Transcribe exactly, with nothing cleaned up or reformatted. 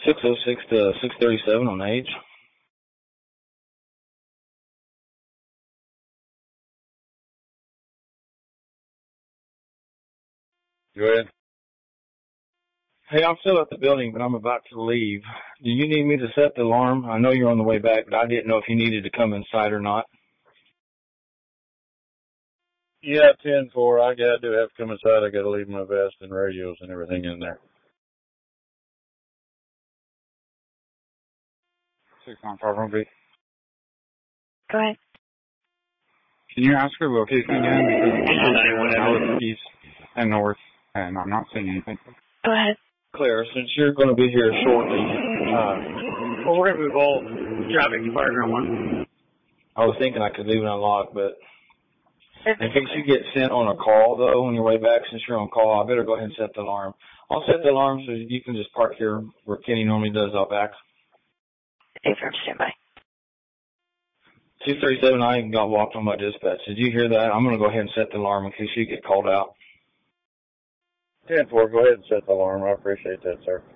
six oh six to six thirty-seven on H. Go ahead. Hey, I'm still at the building, but I'm about to leave. Do you need me to set the alarm? I know you're on the way back, but I didn't know if you needed to come inside or not. Yeah, ten four. I got to have to come inside. I got to leave my vest and radios and everything in there. six nine five one B. Go ahead. Can you ask her location again? Because I was east and north, and I'm not seeing anything. Go ahead. Claire, since you're going to be here shortly, uh, well, we're going to move all traffic to Fireground one. I was thinking I could leave it unlocked, but in case you get sent on a call, though, on your way back, since you're on call, I better go ahead and set the alarm. I'll set the alarm so you can just park here where Kenny normally does out back. Affirm, standby. two thirty-seven, I got walked on by dispatch. Did you hear that? I'm going to go ahead and set the alarm in case you get called out. ten four, go ahead and set the alarm. I appreciate that, sir.